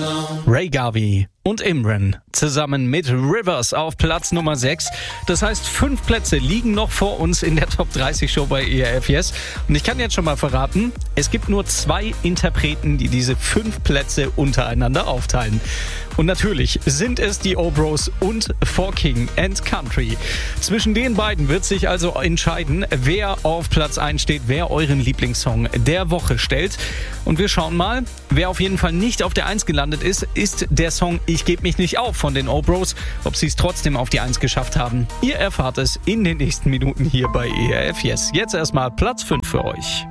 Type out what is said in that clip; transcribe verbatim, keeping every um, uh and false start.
Ray Garvey und Imran zusammen mit Rivers auf Platz Nummer sechs. Das heißt, fünf Plätze liegen noch vor uns in der Top dreißig Show bei E R F Yes. Und ich kann jetzt schon mal verraten, es gibt nur zwei Interpreten, die diese fünf Plätze untereinander aufteilen. Und natürlich sind es die O-Bros und For King and Country. Zwischen den beiden wird sich also entscheiden, wer auf Platz eins steht, wer euren Lieblingssong der Woche stellt. Und wir schauen mal, wer auf jeden Fall nicht auf der eins gelandet ist, ist der Song Ich geb mich nicht auf von den O-Bros. Ob sie es trotzdem auf die eins geschafft haben, ihr erfahrt es in den nächsten Minuten hier bei E R F Yes. Jetzt erstmal Platz fünf für euch.